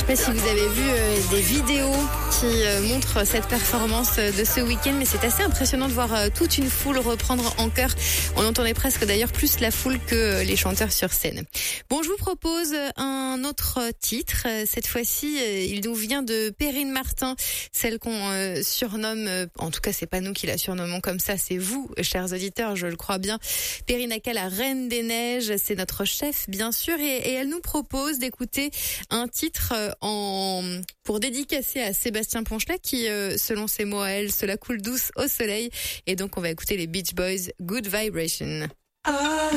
Je ne sais pas si vous avez vu des vidéos qui montrent cette performance de ce week-end, mais c'est assez impressionnant de voir toute une foule reprendre en chœur. On entendait presque d'ailleurs plus la foule que les chanteurs sur scène. Bon, je vous propose un autre titre. Cette fois-ci, il nous vient de Perrine Martin, celle qu'on surnomme, en tout cas c'est pas nous qui la surnommons comme ça, c'est vous, chers auditeurs, je le crois bien. Perrine Aka, la reine des neiges, c'est notre chef bien sûr, et elle nous propose d'écouter un titre pour dédicacer à Sébastien Ponchelet qui, selon ses mots à elle, se la coule douce au soleil. Et donc on va écouter les Beach Boys, Good Vibration.